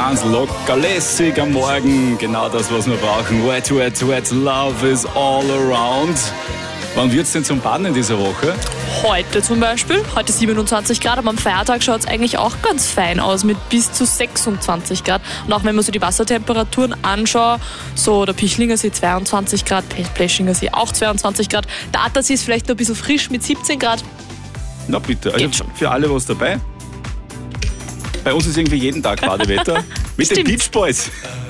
ganz locker, lässig am Morgen. Genau das, was wir brauchen. Wet, wet, wet, love is all around. Wann wird es denn zum Baden in dieser Woche? Heute zum Beispiel, heute 27 Grad, aber am Feiertag schaut es eigentlich auch ganz fein aus mit bis zu 26 Grad. Und auch wenn man so die Wassertemperaturen anschaut, so der Pichlinger See 22 Grad, Pleschinger See auch 22 Grad, der Attersee ist vielleicht noch ein bisschen frisch mit 17 Grad. Na bitte, also für alle was dabei. Bei uns ist irgendwie jeden Tag Badewetter. Mit den Beach Boys.